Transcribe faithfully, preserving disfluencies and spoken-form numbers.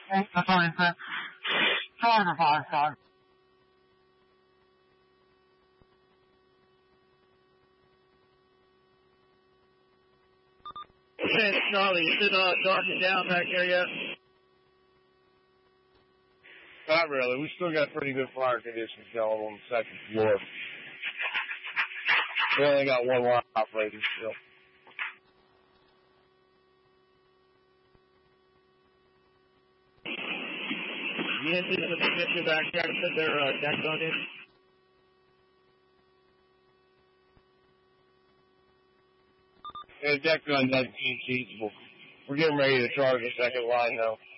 Hey, that's what I said. Sorry for five, sorry. Hey, Charlie, is it uh, darkening down back there yet? Not really. We still got pretty good fire conditions going on the second floor. We only got one line operating still. The engines of the Mitchell back there said they're uh, deck on in. Yeah, the deck gun doesn't seem feasible. We're getting ready to charge a second line now.